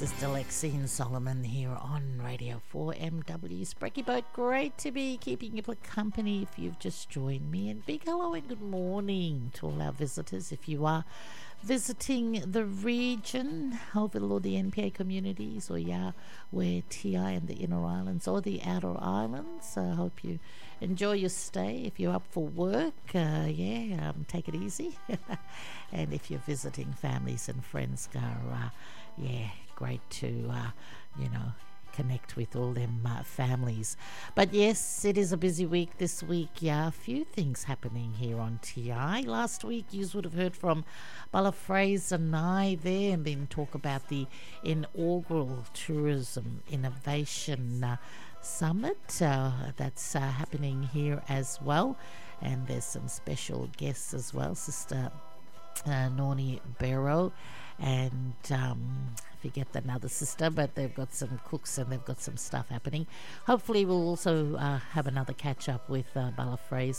Sister Lexine Solomon here on Radio 4MW Spreaky Boat. Great to be keeping you company if you've just joined me. And big hello and good morning to all our visitors. If you are visiting the region, Holville or the NPA communities, or where TI and the Inner Islands or the Outer Islands, I hope you enjoy your stay. If you're up for work, take it easy. And if you're visiting families and friends, great to, connect with all them families. But yes, it is a busy week this week. A few things happening here on TI. Last week you would have heard from Bala Fraser and I there and then talk about the inaugural Tourism Innovation Summit that's happening here as well. And there's some special guests as well, Sister Nornie Barrow and forget another sister, but they've got some cooks and they've got some stuff happening. Hopefully we'll also have another catch up with Bala Fraser